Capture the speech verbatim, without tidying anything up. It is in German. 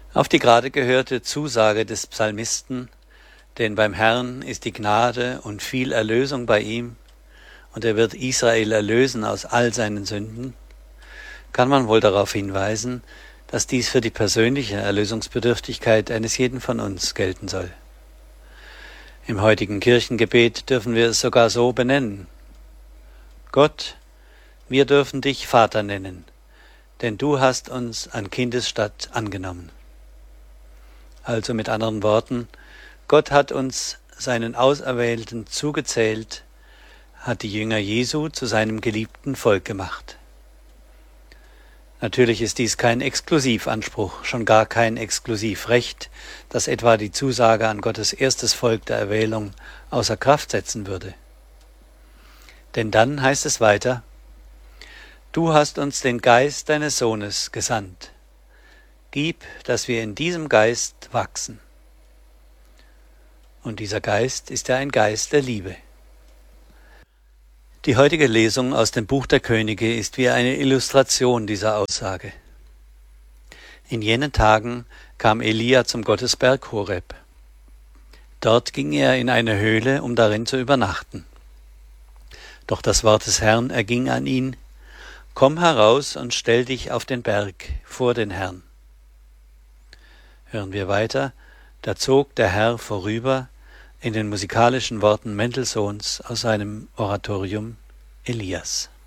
Auf die gerade gehörte Zusage des Psalmisten, denn beim Herrn ist die Gnade und viel Erlösung bei ihm, und er wird Israel erlösen aus all seinen Sünden, kann man wohl darauf hinweisen, dass dies für die persönliche Erlösungsbedürftigkeit eines jeden von uns gelten soll. Im heutigen Kirchengebet dürfen wir es sogar so benennen: Gott, wir dürfen dich Vater nennen, denn du hast uns an Kindesstatt angenommen. Also mit anderen Worten, Gott hat uns seinen Auserwählten zugezählt, hat die Jünger Jesu zu seinem geliebten Volk gemacht. Natürlich ist dies kein Exklusivanspruch, schon gar kein Exklusivrecht, das etwa die Zusage an Gottes erstes Volk der Erwählung außer Kraft setzen würde. Denn dann heißt es weiter: Du hast uns den Geist deines Sohnes gesandt. Gib, dass wir in diesem Geist wachsen. Und dieser Geist ist ja ein Geist der Liebe. Die heutige Lesung aus dem Buch der Könige ist wie eine Illustration dieser Aussage. In jenen Tagen kam Elia zum Gottesberg Horeb. Dort ging er in eine Höhle, um darin zu übernachten. Doch das Wort des Herrn erging an ihn: Komm heraus und stell dich auf den Berg vor den Herrn. Hören wir weiter: Da zog der Herr vorüber, in den musikalischen Worten Mendelssohns aus seinem Oratorium Elias.